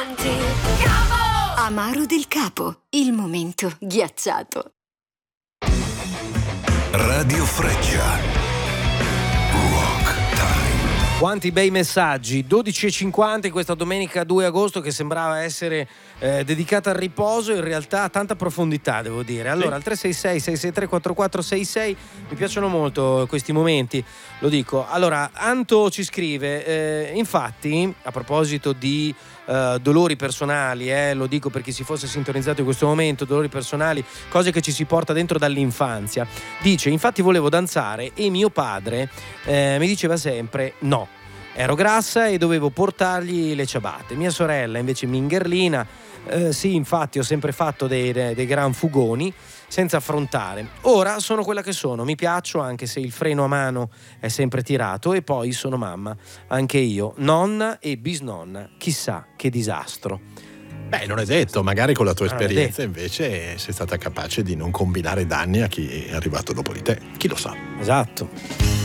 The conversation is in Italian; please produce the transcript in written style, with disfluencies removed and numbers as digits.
Amaro del Capo, il momento ghiacciato. Radio Freccia. Rock Time. Quanti bei messaggi. 12:50 in questa domenica 2 agosto che sembrava essere dedicata al riposo, in realtà ha tanta profondità, devo dire. Allora, al 366-663-4466 mi piacciono molto questi momenti, lo dico. Allora, Anto ci scrive, infatti, a proposito di dolori personali, lo dico per chi si fosse sintonizzato in questo momento, dolori personali, cose che ci si porta dentro dall'infanzia. Dice, infatti volevo danzare e mio padre mi diceva sempre no. Ero grassa e dovevo portargli le ciabatte. Mia sorella invece mingherlina, sì, infatti ho sempre fatto dei gran fugoni senza affrontare. Ora sono quella che sono, mi piaccio anche se il freno a mano è sempre tirato e poi sono mamma, anche io, nonna e bisnonna, chissà che disastro. Beh, non è detto, magari con la tua esperienza invece sei stata capace di non combinare danni a chi è arrivato dopo di te, chi lo sa. Esatto.